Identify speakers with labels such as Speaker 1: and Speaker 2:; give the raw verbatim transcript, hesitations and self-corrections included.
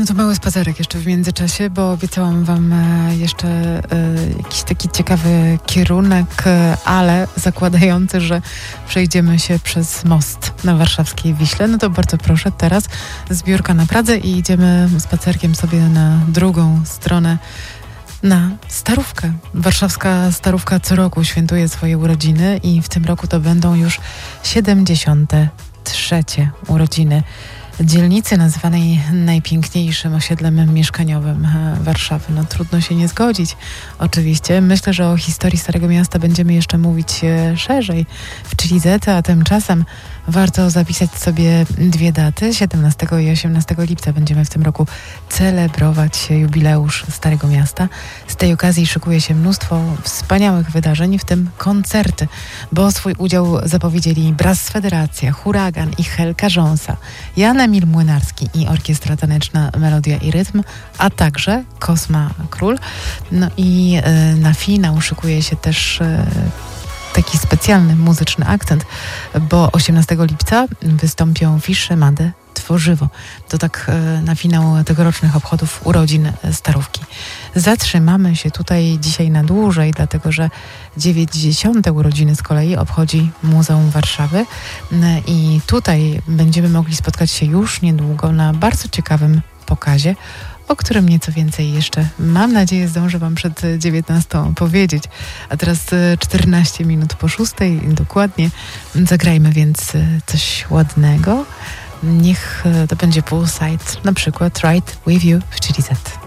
Speaker 1: No to mały spacerek jeszcze w międzyczasie, bo obiecałam wam jeszcze e, jakiś taki ciekawy kierunek, ale zakładający, że przejdziemy się przez most na warszawskiej Wiśle. No to bardzo proszę, teraz zbiórka na Pradze i idziemy spacerkiem sobie na drugą stronę, na Starówkę. Warszawska Starówka co roku świętuje swoje urodziny i w tym roku to będą już siedemdziesiąte trzecie urodziny dzielnicy nazywanej najpiękniejszym osiedlem mieszkaniowym Warszawy. No trudno się nie zgodzić. Oczywiście. Myślę, że o historii Starego Miasta będziemy jeszcze mówić szerzej w Chili Z, a tymczasem warto zapisać sobie dwie daty. siedemnastego i osiemnastego lipca będziemy w tym roku celebrować jubileusz Starego Miasta. Z tej okazji szykuje się mnóstwo wspaniałych wydarzeń, w tym koncerty, bo swój udział zapowiedzieli Brass Federacja, Huragan i Helka Rząsa, Jan Emil Młynarski i Orkiestra Taneczna Melodia i Rytm, a także Kosma Król. No i y, na finał szykuje się też y, taki specjalny muzyczny akcent, bo osiemnastego lipca wystąpią Fisze Made Tworzywo. To tak e, na finał tegorocznych obchodów urodzin Starówki. Zatrzymamy się tutaj dzisiaj na dłużej, dlatego że dziewięćdziesiąte urodziny z kolei obchodzi Muzeum Warszawy i tutaj będziemy mogli spotkać się już niedługo na bardzo ciekawym pokazie, o którym nieco więcej jeszcze, mam nadzieję, zdążę wam przed dziewiętnastą powiedzieć. A teraz czternaście minut po szóstej dokładnie. Zagrajmy więc coś ładnego. Niech to będzie Poolside, na przykład Right With You w Chili Z.